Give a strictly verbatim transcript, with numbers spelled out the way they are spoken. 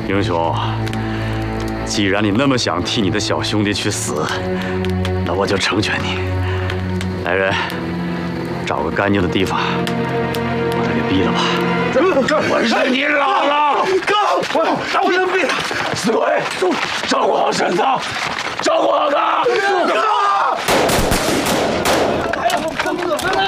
英雄，既然你那么想替你的小兄弟去死，那我就成全你。来人，找个干净的地方，把他给毙了吧！我是你姥姥，哥，我不能毙他！死鬼，照顾好婶子，照顾好他！